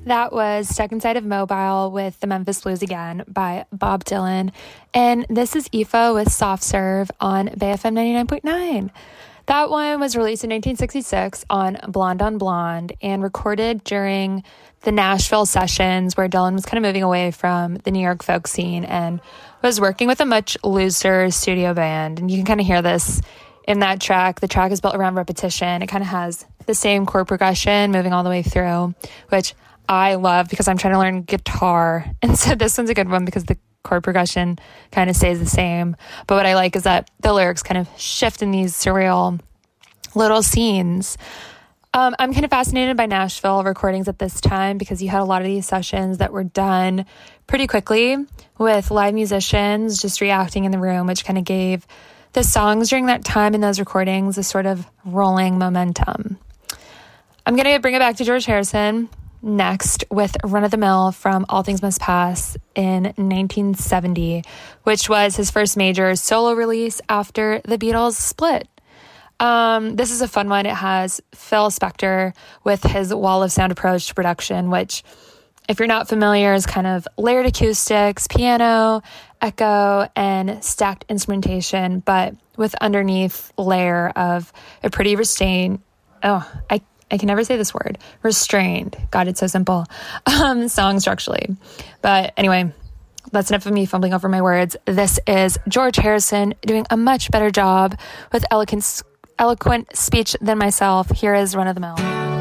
That was Stuck Inside of Mobile with the Memphis Blues again by Bob Dylan. And this is Aoife with Soft Serve on BayFM 99.9. That one was released in 1966 on Blonde and recorded during the Nashville sessions where Dylan was kind of moving away from the New York folk scene and was working with a much looser studio band. And you can kind of hear this in that track. The track is built around repetition. It kind of has the same chord progression moving all the way through, which I love because I'm trying to learn guitar. And so this one's a good one because the chord progression kind of stays the same. But what I like is that the lyrics kind of shift in these surreal little scenes. I'm kind of fascinated by Nashville recordings at this time because you had a lot of these sessions that were done pretty quickly with live musicians just reacting in the room, which kind of gave the songs during that time in those recordings a sort of rolling momentum. I'm going to bring it back to George Harrison next with Run of the Mill from All Things Must Pass in 1970, which was his first major solo release after the Beatles split. This is a fun one. It has Phil Spector with his wall of sound approach to production, which, if you're not familiar, is kind of layered acoustics, piano, echo, and stacked instrumentation, but with underneath layer of a pretty restrained, I can never say this word, restrained. God, it's so simple. Song structurally. But anyway, that's enough of me fumbling over my words. This is George Harrison doing a much better job with eloquent speech than myself. Here is Run of the Mill.